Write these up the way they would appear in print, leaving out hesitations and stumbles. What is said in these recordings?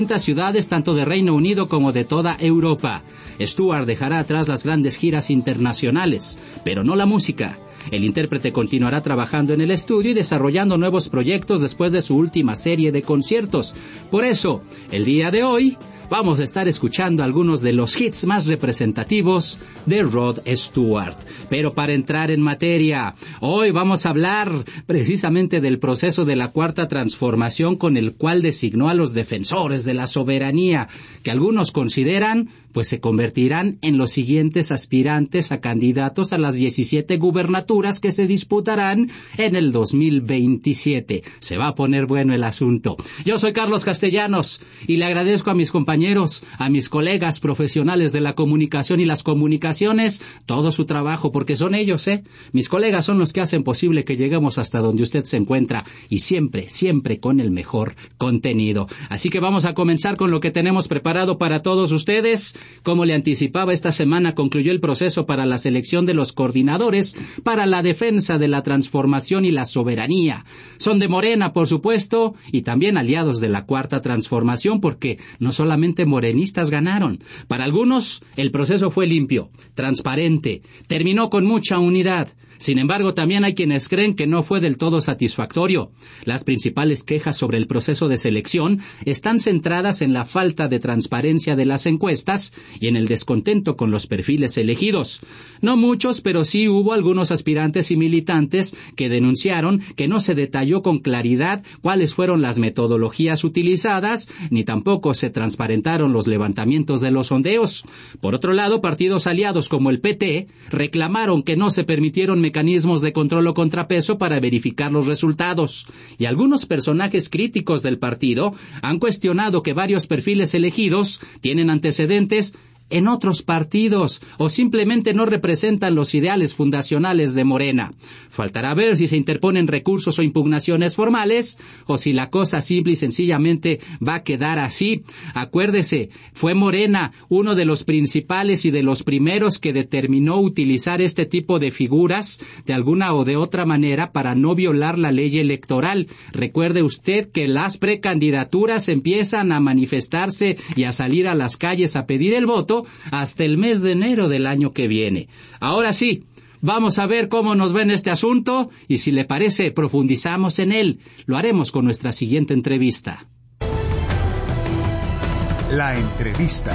ciudades tanto de Reino Unido como de toda Europa. Stewart dejará atrás las grandes giras internacionales, pero no la música. El intérprete continuará trabajando en el estudio y desarrollando nuevos proyectos después de su última serie de conciertos. Por eso, el día de hoy, vamos a estar escuchando algunos de los hits más representativos de Rod Stewart. Pero para entrar en materia, hoy vamos a hablar precisamente del proceso de la Cuarta Transformación con el cual designó a los defensores de la soberanía, que algunos consideran pues se convertirán en los siguientes aspirantes a candidatos a las 17 gubernaturas que se disputarán en el 2027. Se va a poner bueno el asunto. Yo soy Carlos Castellanos y le agradezco a mis compañeros, a mis colegas profesionales de la comunicación y las comunicaciones, todo su trabajo, porque son ellos, mis colegas son los que hacen posible que lleguemos hasta donde usted se encuentra y siempre, siempre con el mejor contenido. Así que vamos a comenzar con lo que tenemos preparado para todos ustedes. Como le anticipaba, esta semana concluyó el proceso para la selección de los coordinadores para la defensa de la transformación y la soberanía. Son de Morena, por supuesto, y también aliados de la Cuarta Transformación, porque no solamente morenistas ganaron. Para algunos, el proceso fue limpio, transparente, terminó con mucha unidad. Sin embargo, también hay quienes creen que no fue del todo satisfactorio. Las principales quejas sobre el proceso de selección están centradas en la falta de transparencia de las encuestas y en el descontento con los perfiles elegidos. No muchos, pero sí hubo algunos aspirantes y militantes que denunciaron que no se detalló con claridad cuáles fueron las metodologías utilizadas, ni tampoco se transparentaron los levantamientos de los sondeos. Por otro lado, partidos aliados como el PT reclamaron que no se permitieron mecanismos de control o contrapeso para verificar los resultados. Y algunos personajes críticos del partido han cuestionado que varios perfiles elegidos tienen antecedentes en otros partidos o simplemente no representan los ideales fundacionales de Morena. Faltará ver si se interponen recursos o impugnaciones formales o si la cosa simple y sencillamente va a quedar así. Acuérdese, fue Morena uno de los principales y de los primeros que determinó utilizar este tipo de figuras de alguna o de otra manera para no violar la ley electoral. Recuerde usted que las precandidaturas empiezan a manifestarse y a salir a las calles a pedir el voto hasta el mes de enero del año que viene. Ahora sí, vamos a ver cómo nos va en este asunto y si le parece profundizamos en él. Lo haremos con nuestra siguiente entrevista. La entrevista.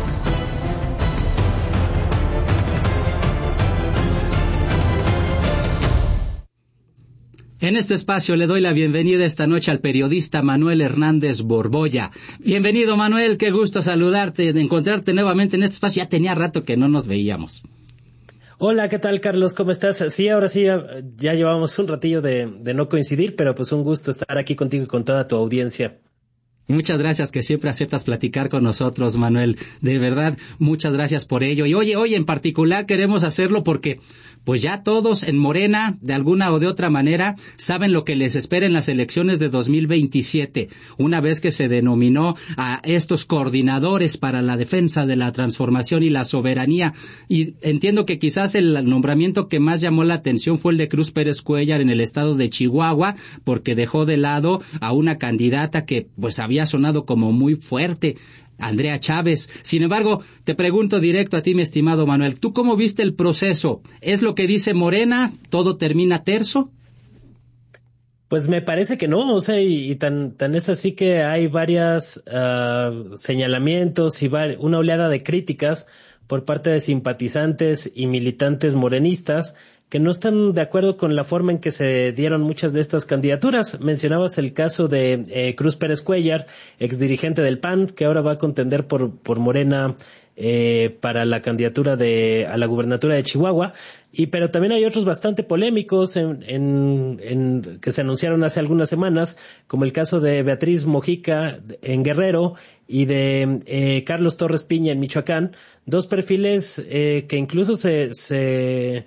En este espacio le doy la bienvenida esta noche al periodista Manuel Hernández Borbolla. Bienvenido, Manuel, qué gusto saludarte, de encontrarte nuevamente en este espacio. Ya tenía rato que no nos veíamos. Hola, ¿qué tal, Carlos? ¿Cómo estás? Sí, ahora sí, ya llevamos un ratillo de no coincidir, pero pues un gusto estar aquí contigo y con toda tu audiencia. Muchas gracias que siempre aceptas platicar con nosotros, Manuel. De verdad, muchas gracias por ello. Y hoy en particular queremos hacerlo porque pues ya todos en Morena, de alguna o de otra manera, saben lo que les espera en las elecciones de 2027, una vez que se denominó a estos coordinadores para la defensa de la transformación y la soberanía. Y entiendo que quizás el nombramiento que más llamó la atención fue el de Cruz Pérez Cuéllar en el estado de Chihuahua, porque dejó de lado a una candidata que pues había sonado como muy fuerte, Andrea Chávez. Sin embargo, te pregunto directo a ti, mi estimado Manuel, ¿tú cómo viste el proceso? ¿Es lo que dice Morena? ¿Todo termina terso? Pues me parece que no, o sea, y tan es así que hay varios señalamientos y una oleada de críticas por parte de simpatizantes y militantes morenistas que no están de acuerdo con la forma en que se dieron muchas de estas candidaturas. Mencionabas el caso de Cruz Pérez Cuéllar, exdirigente del PAN, que ahora va a contender por Morena para la candidatura a la gubernatura de Chihuahua, pero también hay otros bastante polémicos que se anunciaron hace algunas semanas, como el caso de Beatriz Mojica en Guerrero y de Carlos Torres Piña en Michoacán, dos perfiles que incluso se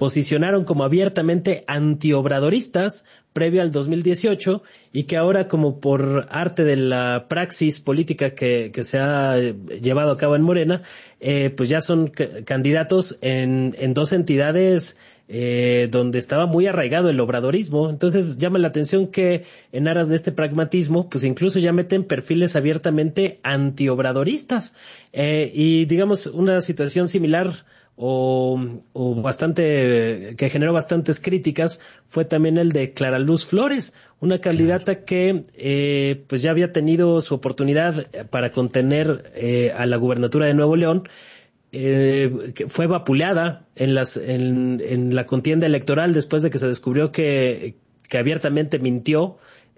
posicionaron como abiertamente antiobradoristas previo al 2018 y que ahora, como por arte de la praxis política que se ha llevado a cabo en Morena, pues ya son candidatos en dos entidades donde estaba muy arraigado el obradorismo. Entonces llama la atención que en aras de este pragmatismo, pues incluso ya meten perfiles abiertamente antiobradoristas. Y digamos, una situación similar o bastante, que generó bastantes críticas, fue también el de Clara Luz Flores, una candidata que pues ya había tenido su oportunidad para contener a la gubernatura de Nuevo León, que fue vapuleada en la contienda electoral después de que se descubrió que abiertamente mintió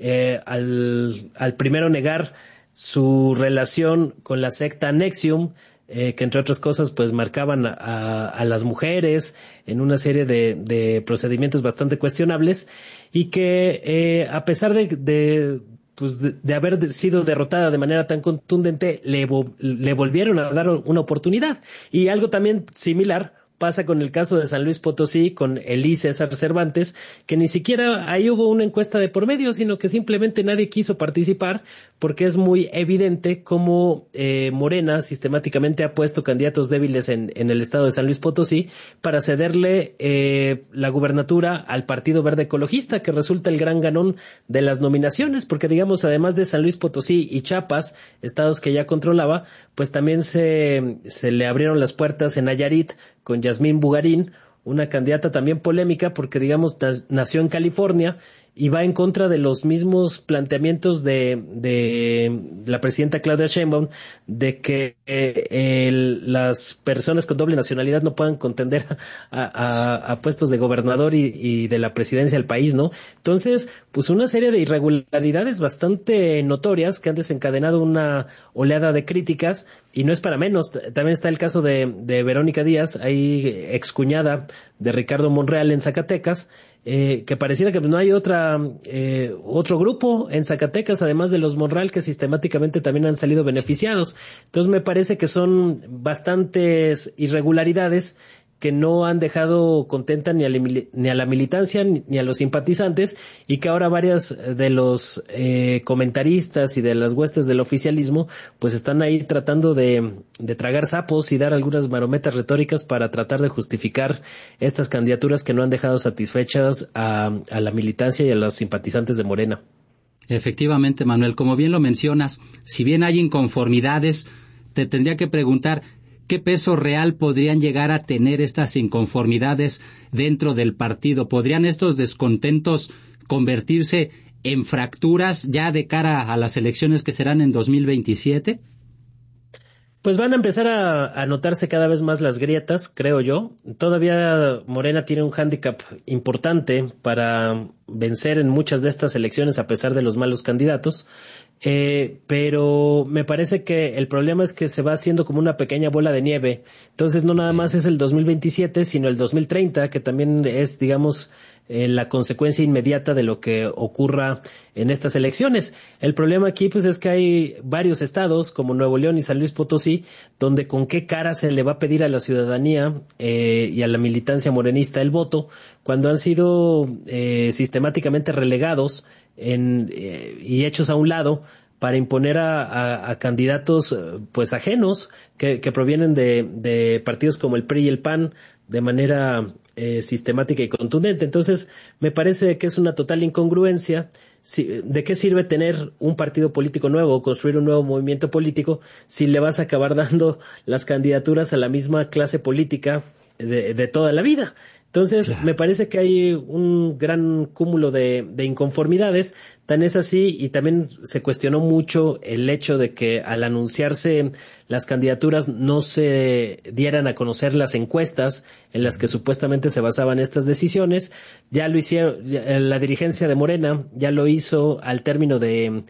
al primero negar su relación con la secta Nexium, que entre otras cosas pues marcaban a las mujeres en una serie de procedimientos bastante cuestionables, y que a pesar de haber sido derrotada de manera tan contundente, le volvieron a dar una oportunidad. Y algo también similar pasa con el caso de San Luis Potosí, con Elí César Cervantes, que ni siquiera ahí hubo una encuesta de por medio, sino que simplemente nadie quiso participar, porque es muy evidente cómo Morena sistemáticamente ha puesto candidatos débiles en el estado de San Luis Potosí para cederle la gubernatura al Partido Verde Ecologista, que resulta el gran ganón de las nominaciones, porque digamos, además de San Luis Potosí y Chiapas, estados que ya controlaba, pues también se le abrieron las puertas en Nayarit con Yasmín Bugarín, una candidata también polémica porque, digamos, nació en California y va en contra de los mismos planteamientos de la presidenta Claudia Sheinbaum, de que las personas con doble nacionalidad no puedan contender a puestos de gobernador y de la presidencia del país, ¿no? Entonces, pues una serie de irregularidades bastante notorias que han desencadenado una oleada de críticas, y no es para menos. También está el caso de Verónica Díaz, ahí excuñada de Ricardo Monreal en Zacatecas, que pareciera que no hay otro grupo en Zacatecas, además de los Monreal, que sistemáticamente también han salido beneficiados. Entonces me parece que son bastantes irregularidades que no han dejado contenta ni a la militancia ni a los simpatizantes, y que ahora varias de los comentaristas y de las huestes del oficialismo pues están ahí tratando de tragar sapos y dar algunas marometas retóricas para tratar de justificar estas candidaturas que no han dejado satisfechas a la militancia y a los simpatizantes de Morena. Efectivamente, Manuel, como bien lo mencionas, si bien hay inconformidades, te tendría que preguntar, ¿qué peso real podrían llegar a tener estas inconformidades dentro del partido? ¿Podrían estos descontentos convertirse en fracturas ya de cara a las elecciones que serán en 2027? Pues van a empezar a notarse cada vez más las grietas, creo yo. Todavía Morena tiene un hándicap importante para vencer en muchas de estas elecciones a pesar de los malos candidatos, pero me parece que el problema es que se va haciendo como una pequeña bola de nieve. Entonces no nada más es el 2027, sino el 2030, que también es, digamos, la consecuencia inmediata de lo que ocurra en estas elecciones. El problema aquí pues es que hay varios estados como Nuevo León y San Luis Potosí donde con qué cara se le va a pedir a la ciudadanía y a la militancia morenista el voto, cuando han sido sistemáticamente relegados y hechos a un lado para imponer a candidatos pues ajenos que provienen de partidos como el PRI y el PAN de manera sistemática y contundente. Entonces me parece que es una total incongruencia. ¿De qué sirve tener un partido político nuevo o construir un nuevo movimiento político si le vas a acabar dando las candidaturas a la misma clase política de toda la vida? Entonces, claro, me parece que hay un gran cúmulo de inconformidades. Tan es así, y también se cuestionó mucho el hecho de que al anunciarse las candidaturas no se dieran a conocer las encuestas en las que supuestamente se basaban estas decisiones. Ya lo hicieron, la dirigencia de Morena ya lo hizo al término de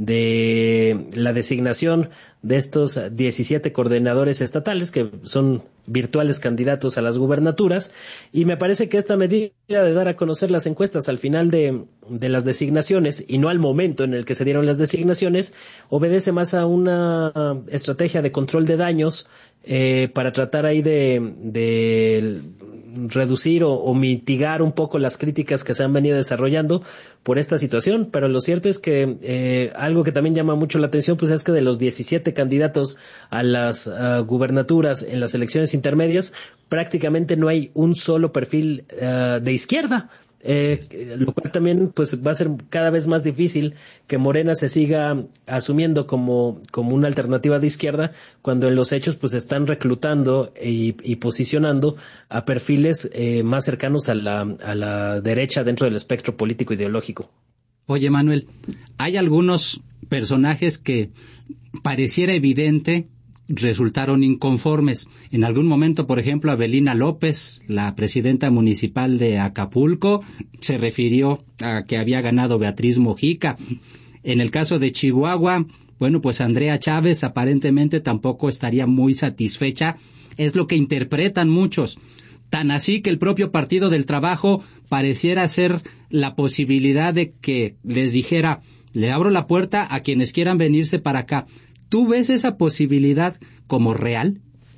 la designación de estos 17 coordinadores estatales que son virtuales candidatos a las gubernaturas, y me parece que esta medida de dar a conocer las encuestas al final de las designaciones y no al momento en el que se dieron las designaciones obedece más a una estrategia de control de daños para tratar ahí de reducir o mitigar un poco las críticas que se han venido desarrollando por esta situación, pero lo cierto es que algo que también llama mucho la atención pues es que de los 17 candidatos a las gubernaturas en las elecciones intermedias prácticamente no hay un solo perfil de izquierda. Lo cual también pues va a ser cada vez más difícil que Morena se siga asumiendo como una alternativa de izquierda cuando en los hechos pues están reclutando y posicionando a perfiles más cercanos a la derecha dentro del espectro político ideológico. Oye, Manuel, hay algunos personajes que pareciera evidente resultaron inconformes. En algún momento, por ejemplo, Avelina López, la presidenta municipal de Acapulco, se refirió a que había ganado Beatriz Mojica. En el caso de Chihuahua, bueno, pues Andrea Chávez aparentemente tampoco estaría muy satisfecha. Es lo que interpretan muchos. Tan así que el propio Partido del Trabajo pareciera ser la posibilidad de que les dijera, le abro la puerta a quienes quieran venirse para acá. ¿Tú ves esa posibilidad como real?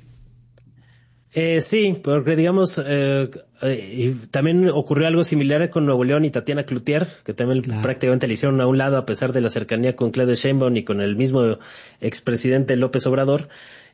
Sí, porque digamos, y también ocurrió algo similar con Nuevo León y Tatiana Cloutier, que también prácticamente le hicieron a un lado a pesar de la cercanía con Claudia Sheinbaum y con el mismo expresidente López Obrador.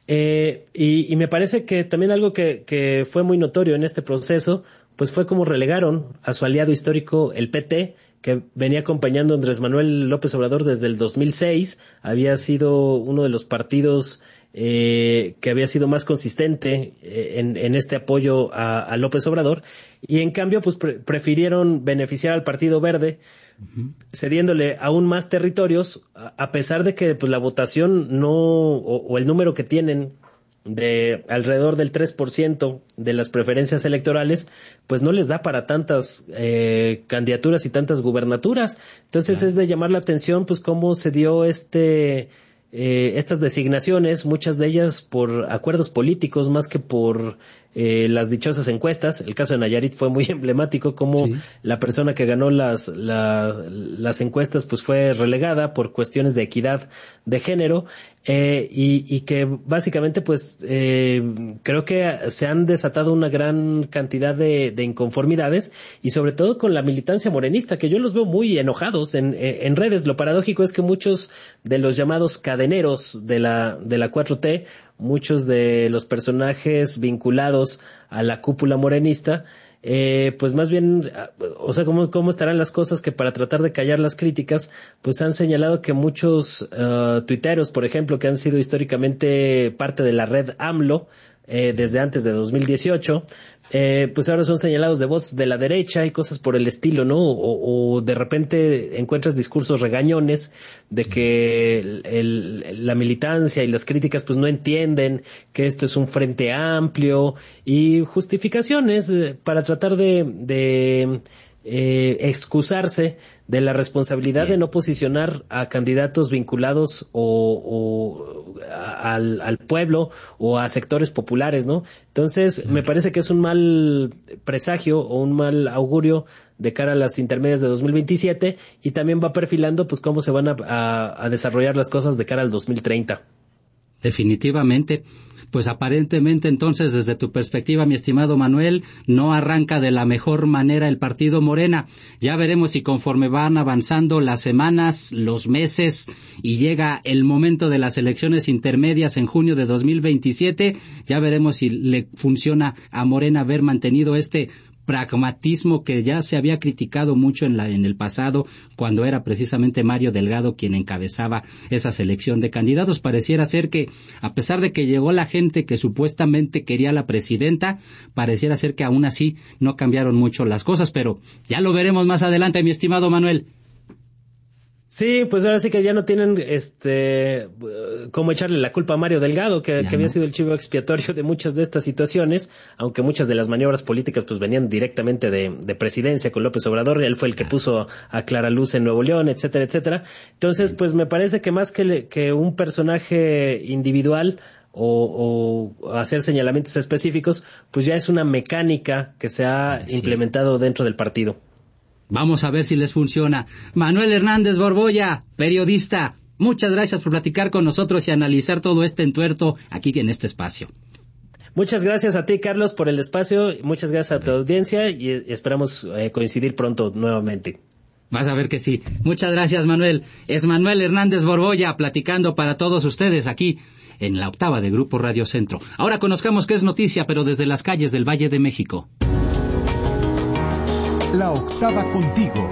Y me parece que también algo que fue muy notorio en este proceso, pues fue como relegaron a su aliado histórico, el PT, que venía acompañando a Andrés Manuel López Obrador desde el 2006, había sido uno de los partidos que había sido más consistente en este apoyo a López Obrador, y en cambio pues prefirieron beneficiar al Partido Verde, cediéndole aún más territorios, a pesar de que pues la votación no, o el número que tienen de alrededor del 3% de las preferencias electorales, pues no les da para tantas candidaturas y tantas gubernaturas. Entonces es de llamar la atención pues cómo se dio estas designaciones, muchas de ellas por acuerdos políticos más que por las dichosas encuestas. El caso de Nayarit fue muy emblemático, como la persona que ganó las encuestas pues fue relegada por cuestiones de equidad de género, y que básicamente pues creo que se han desatado una gran cantidad de inconformidades, y sobre todo con la militancia morenista, que yo los veo muy enojados en redes. Lo paradójico es que muchos de los llamados cadeneros de la 4T, muchos de los personajes vinculados a la cúpula morenista, pues más bien, o sea, ¿cómo estarán las cosas? Que para tratar de callar las críticas, pues han señalado que muchos tuiteros, por ejemplo, que han sido históricamente parte de la red AMLO, desde antes de 2018, pues ahora son señalados de bots de la derecha y cosas por el estilo, ¿no? O de repente encuentras discursos regañones de que la militancia y las críticas pues no entienden que esto es un frente amplio, y justificaciones para tratar de excusarse de la responsabilidad de no posicionar a candidatos vinculados al pueblo o a sectores populares, ¿no? Entonces, me parece que es un mal presagio o un mal augurio de cara a las intermedias de 2027, y también va perfilando pues cómo se van a desarrollar las cosas de cara al 2030. Definitivamente. Pues aparentemente entonces, desde tu perspectiva, mi estimado Manuel, no arranca de la mejor manera el partido Morena. Ya veremos si conforme van avanzando las semanas, los meses, y llega el momento de las elecciones intermedias en junio de 2027, ya veremos si le funciona a Morena haber mantenido este pragmatismo que ya se había criticado mucho en el pasado, cuando era precisamente Mario Delgado quien encabezaba esa selección de candidatos. Pareciera ser que, a pesar de que llegó la gente que supuestamente quería la presidenta, pareciera ser que aún así no cambiaron mucho las cosas, pero ya lo veremos más adelante, mi estimado Manuel. Sí, pues ahora sí que ya no tienen cómo echarle la culpa a Mario Delgado, que había sido el chivo expiatorio de muchas de estas situaciones, aunque muchas de las maniobras políticas pues venían directamente de presidencia con López Obrador. Él fue el que puso a Clara Luz en Nuevo León, etcétera, etcétera. Entonces, pues me parece que más que un personaje individual o hacer señalamientos específicos, pues ya es una mecánica que se ha implementado dentro del partido. Vamos a ver si les funciona. Manuel Hernández Borbolla, periodista, muchas gracias por platicar con nosotros y analizar todo este entuerto aquí en este espacio. Muchas gracias a ti, Carlos, por el espacio. Muchas gracias a tu audiencia y esperamos coincidir pronto nuevamente. Vas a ver que sí. Muchas gracias, Manuel. Es Manuel Hernández Borbolla platicando para todos ustedes aquí en la octava de Grupo Radio Centro. Ahora conozcamos qué es noticia, pero desde las calles del Valle de México. La octava contigo.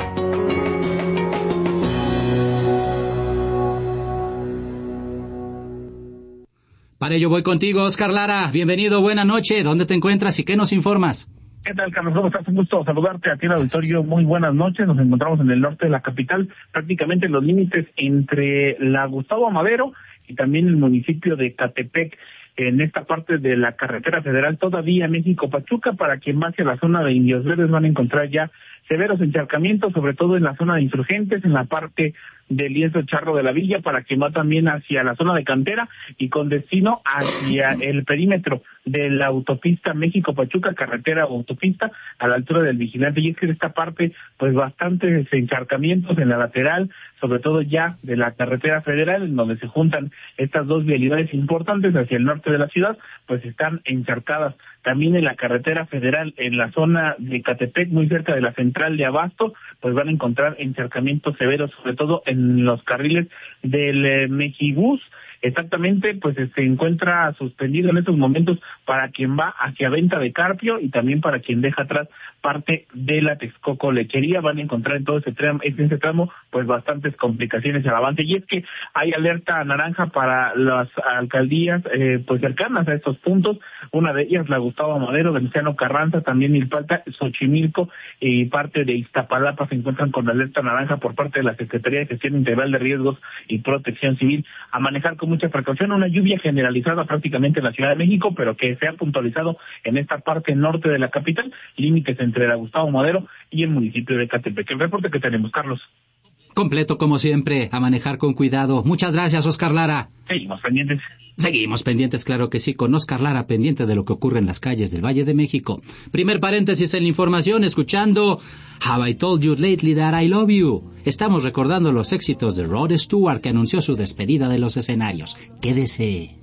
Para ello voy contigo, Oscar Lara. Bienvenido, buena noche. ¿Dónde te encuentras y qué nos informas? ¿Qué tal, Carlos? ¿Cómo estás? Un gusto saludarte aquí en el auditorio. Muy buenas noches. Nos encontramos en el norte de la capital, prácticamente en los límites entre la Gustavo Amadero y también el municipio de Catepec. En esta parte de la carretera federal, todavía México-Pachuca, para quien va hacia la zona de Indios Verdes van a encontrar ya severos encharcamientos, sobre todo en la zona de Insurgentes, en la parte del lienzo Charro de la Villa, para quien va también hacia la zona de Cantera y con destino hacia el perímetro de la autopista México-Pachuca, carretera o autopista, a la altura del Vigilante. Y es que en esta parte, pues bastantes encharcamientos en la lateral, sobre todo ya de la carretera federal, en donde se juntan estas dos vialidades importantes hacia el norte de la ciudad, pues están encharcadas. También en la carretera federal, en la zona de Catepec, muy cerca de la central de Abasto, pues van a encontrar encharcamientos severos, sobre todo en los carriles del Mexibús. Exactamente, pues se encuentra suspendido en estos momentos para quien va hacia Venta de Carpio y también para quien deja atrás parte de la Texcoco Lechería. Van a encontrar en todo ese tramo pues bastantes complicaciones al avance. Y es que hay alerta naranja para las alcaldías pues cercanas a estos puntos. Una de ellas, la Gustavo Amadero, Venustiano Carranza, también Milpalta, Xochimilco y parte de Iztapalapa se encuentran con alerta naranja por parte de la Secretaría de Gestión Integral de Riesgos y Protección Civil. A manejar con mucha precaución, una lluvia generalizada prácticamente en la Ciudad de México, pero que se ha puntualizado en esta parte norte de la capital, límites entre la Gustavo Amadero y el municipio de Catepec. El reporte que tenemos, Carlos. Completo como siempre, a manejar con cuidado. Muchas gracias, Oscar Lara. Seguimos pendientes. Seguimos pendientes, claro que sí, con Oscar Lara, pendiente de lo que ocurre en las calles del Valle de México. Primer paréntesis en la información, escuchando Have I Told You Lately That I Love You. Estamos recordando los éxitos de Rod Stewart, que anunció su despedida de los escenarios. Quédese.